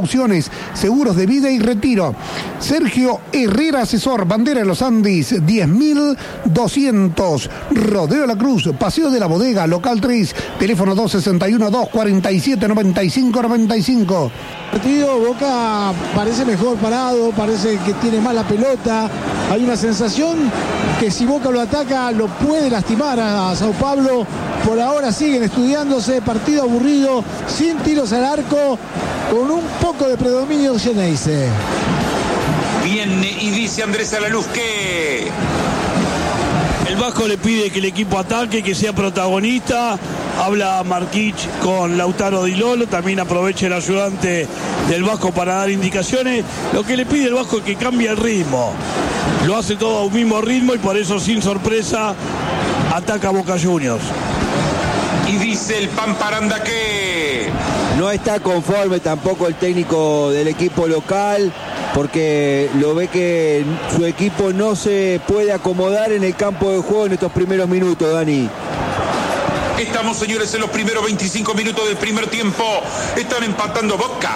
precauciones, seguros de vida y retiro. Sergio Herrera, asesor, Bandera de los Andes, 10.200. Rodeo de la Cruz, Paseo de la Bodega, local 3, teléfono 261-247-95-95. Partido, Boca parece mejor parado, parece que tiene más la pelota. Hay una sensación que si Boca lo ataca lo puede lastimar a Sao Paulo. Por ahora siguen estudiándose, partido aburrido, sin tiros al arco, con un poco de predominio Geneise. Viene y dice Andrés Alaluz que el Vasco le pide que el equipo ataque, que sea protagonista. Habla Marquich con Lautaro Di Lolo, también aprovecha el ayudante del Vasco para dar indicaciones. Lo que le pide el Vasco es que cambie el ritmo. Lo hace todo a un mismo ritmo y por eso, sin sorpresa, ataca a Boca Juniors. Y dice el Pamparanda que no está conforme tampoco el técnico del equipo local, porque lo ve que su equipo no se puede acomodar en el campo de juego en estos primeros minutos, Dani. Estamos, señores, en los primeros 25 minutos del primer tiempo. Están empatando Boca.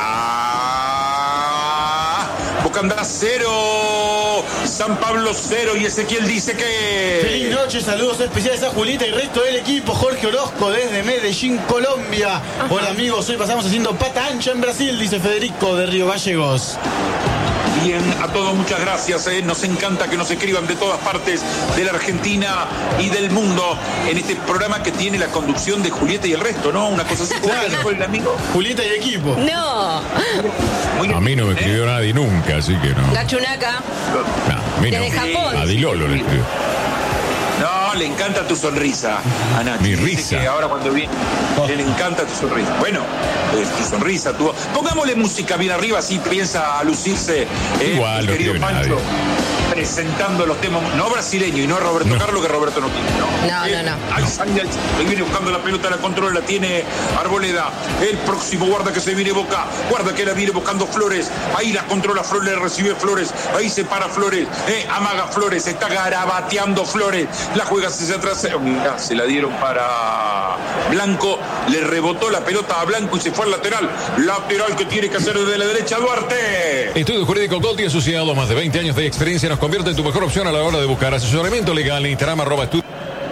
Boca anda 0. San Pablo 0. Y Ezequiel dice que... Feliz noche, saludos especiales a Julita y resto del equipo. Jorge Orozco desde Medellín, Colombia. Ajá. Hola amigos, hoy pasamos haciendo pata ancha en Brasil, dice Federico de Río Gallegos. Bien, a todos muchas gracias, nos encanta que nos escriban de todas partes de la Argentina y del mundo en este programa que tiene la conducción de Julieta y el resto, ¿no? Una cosa así. Claro. El amigo Julieta y equipo. No. A mí no me escribió nadie nunca, así que no. Gachunaca. No, a mí no. Desde Japón. A Di Lolo le escribió. No, le encanta tu sonrisa a Nachi. Mi Dice risa. que ahora cuando viene, le encanta tu sonrisa. Bueno, tu sonrisa, tu... Pongámosle música bien arriba, así piensa a lucirse. Igual, no querido escribe Pancho, nadie. presentando los temas, no brasileño y no Roberto Carlos, que Roberto no tiene, ¿no? No. Ahí sale, ahí viene buscando la pelota, la controla, la tiene Arboleda. El próximo guarda que se viene Boca, guarda que la viene buscando Flores. Ahí la controla Flores, recibe Flores. Ahí se para Flores, amaga Flores, está garabateando Flores. La juega hacia atrás, se la dieron para Blanco, le rebotó la pelota a Blanco y se fue al lateral. Lateral que tiene que hacer desde la derecha Duarte. Estudio Jurídico Goldi, asociado, más de 20 años de experiencia, nos convierte en tu mejor opción a la hora de buscar asesoramiento legal en Instagram @estudio.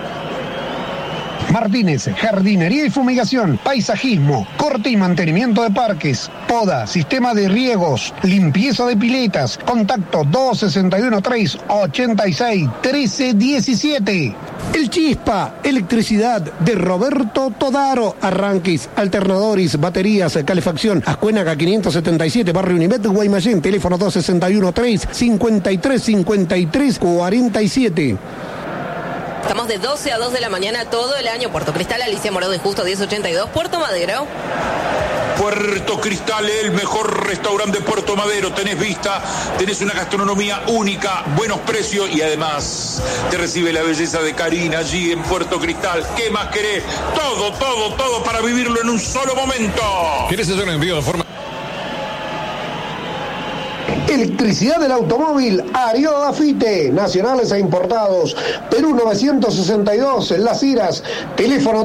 Martínez, jardinería y fumigación, paisajismo, corte y mantenimiento de parques, poda, sistema de riegos, limpieza de piletas. Contacto 261-386-1317. El Chispa, electricidad de Roberto Todaro. Arranques, alternadores, baterías, calefacción. Ascuénaga 577, Barrio Unimed, Guaymallén. Teléfono 261-353-5347. Estamos de 12 a 2 de la mañana todo el año. Puerto Cristal, Alicia Moró de Justo 1082. Puerto Madero. Puerto Cristal, el mejor restaurante de Puerto Madero. Tenés vista, tenés una gastronomía única, buenos precios y además te recibe la belleza de Karina allí en Puerto Cristal. ¿Qué más querés? Todo para vivirlo en un solo momento. ¿Quieres hacer un envío de forma? Electricidad del automóvil, Ariodo Afite, nacionales e importados. Perú 962, Las Iras, teléfono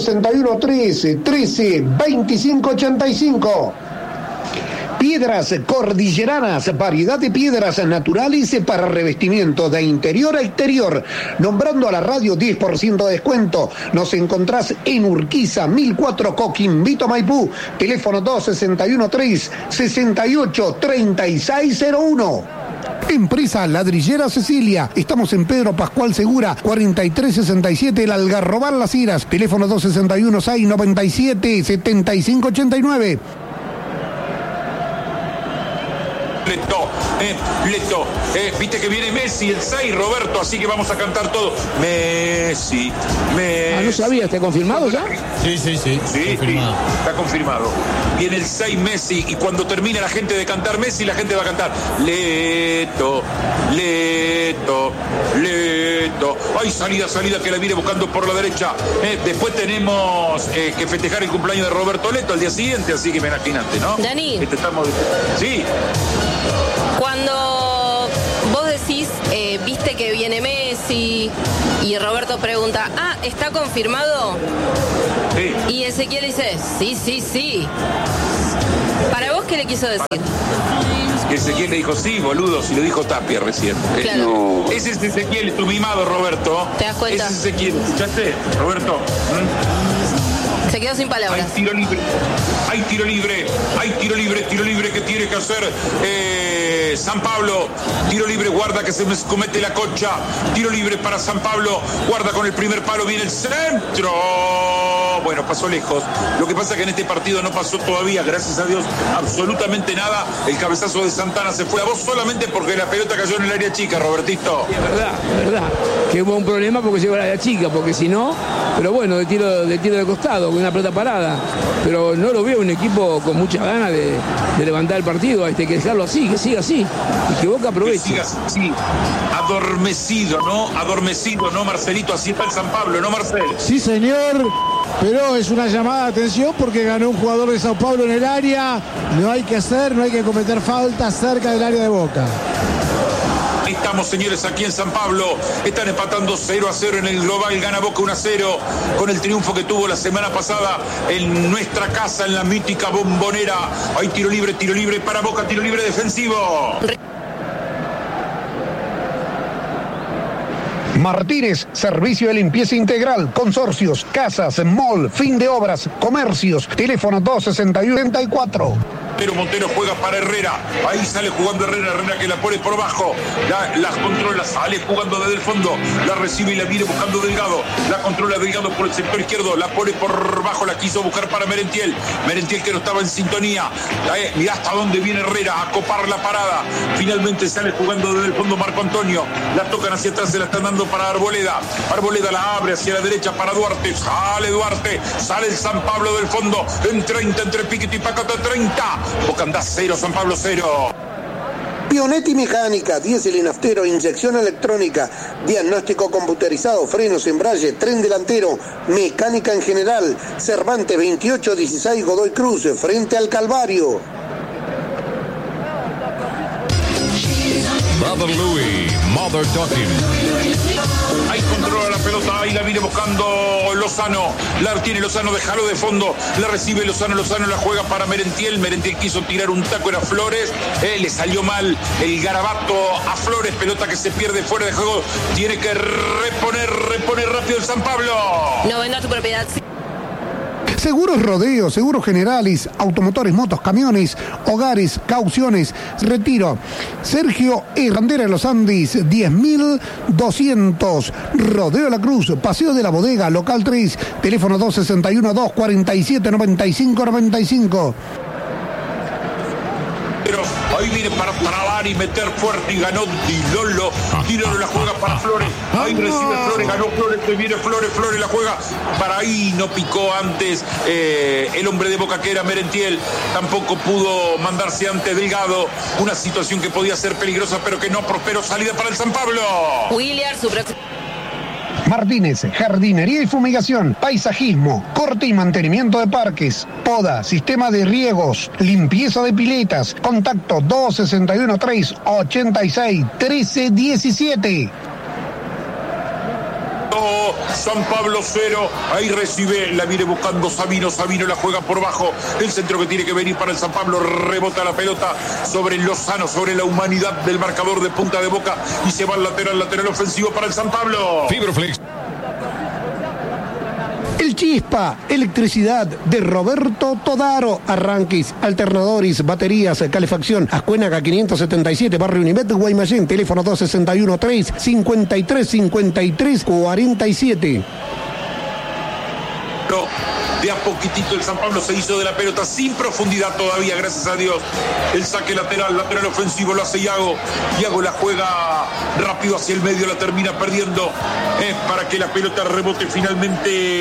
261-13-2585. Piedras cordilleranas, variedad de piedras naturales para revestimiento de interior a exterior. Nombrando a la radio 10% de descuento. Nos encontrás en Urquiza, 1004 Coquimbo, Maipú. Teléfono 261-368-3601. Empresa Ladrillera Cecilia. Estamos en Pedro Pascual Segura, 4367 El Algarrobal Las Iras. Teléfono 261-697-7589. Leto, viste que viene Messi, el 6, Roberto, así que vamos a cantar todo. Messi. ¿No sabía? ¿Está confirmado ya? Sí, confirmado. Está confirmado. Viene el 6 Messi y cuando termine la gente de cantar Messi, la gente va a cantar Leto. Hay salida que la viene buscando por la derecha. Después tenemos que festejar el cumpleaños de Roberto Leto al día siguiente, así que imagínate, ¿no? Dani. Sí. Cuando vos decís, viste que viene Messi y Roberto pregunta, ¿está confirmado? Sí. Y Ezequiel dice, sí. ¿Para vos qué le quiso decir? Ezequiel le dijo, sí, boludo, si lo dijo Tapia recién. Claro. No. Ese es Ezequiel, tu mimado, Roberto. ¿Te das cuenta? Ese es Ezequiel, ¿escuchaste, Roberto? Se quedó sin palabras. Hay tiro libre, hay tiro libre, hay tiro libre que tiene que hacer San Pablo. Tiro libre, guarda que se me comete la concha. Tiro libre para San Pablo, guarda con el primer palo, viene el centro. Bueno, pasó lejos. Lo que pasa es que en este partido no pasó todavía, gracias a Dios, absolutamente nada. El cabezazo de Santana se fue a vos solamente porque la pelota cayó en el área chica, Robertito. Es verdad, que hubo un problema porque llegó al área chica, porque si no, pero bueno, de tiro de costado, con una pelota parada. Pero no lo veo un equipo con muchas ganas de levantar el partido, hay que dejarlo así, que siga así, y que Boca aproveche. Que siga así, adormecido, ¿no, Marcelito? Así está el San Pablo, ¿no, Marcel? Sí, señor. Pero es una llamada de atención porque ganó un jugador de Sao Paulo en el área. No hay que cometer faltas cerca del área de Boca. Estamos, señores, aquí en San Pablo. Están empatando 0-0 en el global. Gana Boca 1-0 con el triunfo que tuvo la semana pasada en nuestra casa, en la mítica Bombonera. Hay tiro libre para Boca, tiro libre defensivo. Martínez, servicio de limpieza integral, consorcios, casas, mall, fin de obras, comercios, teléfono 261-34. Pero Montero juega para Herrera, ahí sale jugando Herrera que la pone por abajo, la controla, sale jugando desde el fondo, la recibe y la viene buscando Delgado, la controla Delgado por el sector izquierdo, la pone por bajo, la quiso buscar para Merentiel que no estaba en sintonía, mirá hasta dónde viene Herrera a copar la parada, finalmente sale jugando desde el fondo Marco Antonio, la tocan hacia atrás, se la están dando para Arboleda la abre hacia la derecha para Duarte, sale el San Pablo del fondo, en 30, entre Piquete y Pacata, 30, Boca anda 0, San Pablo 0. Pionetti Mecánica, diésel y naftero, inyección electrónica, diagnóstico computerizado, frenos, embrague, tren delantero, mecánica en general. Cervantes 2816 Godoy Cruz, frente al Calvario. Mother Louie, Mother Talking. Ahí controla la pelota, ahí la viene buscando Lozano, la tiene Lozano, déjalo de fondo, la recibe Lozano la juega para Merentiel quiso tirar un taco, era Flores, le salió mal el garabato a Flores, pelota que se pierde fuera de juego, tiene que reponer rápido el San Pablo. No venda tu propiedad. Seguros Rodeo, Seguros Generales, automotores, motos, camiones, hogares, cauciones, retiro. Sergio Bandera de los Andes, 10.200. Rodeo La Cruz, Paseo de la Bodega, local 3, teléfono 261-247-9595. Pero ahí viene para dar y meter fuerte y ganó Dilolo la juega para Flores, ahí recibe Flores, ganó Flores, te viene Flores la juega para ahí, no picó antes el hombre de Boca que era Merentiel, tampoco pudo mandarse antes Delgado, una situación que podía ser peligrosa pero que no prosperó, salida para el San Pablo. William, su próximo. Martínez, jardinería y fumigación, paisajismo, corte y mantenimiento de parques, poda, sistema de riegos, limpieza de piletas. Contacto 261-386-1317. San Pablo 0, ahí recibe, la viene buscando Sabino la juega por bajo, el centro que tiene que venir para el San Pablo, rebota la pelota sobre Lozano, sobre la humanidad del marcador de Punta de Boca y se va al lateral ofensivo para el San Pablo. Fibroflex. El Chispa, electricidad de Roberto Todaro, arranques, alternadores, baterías, calefacción, Ascuénaga 577, Barrio Univet, Guaymallén, teléfono 261-3-53-53-47. De a poquitito el San Pablo se hizo de la pelota sin profundidad todavía, gracias a Dios. El saque lateral ofensivo lo hace Iago la juega rápido hacia el medio, la termina perdiendo, para que la pelota rebote finalmente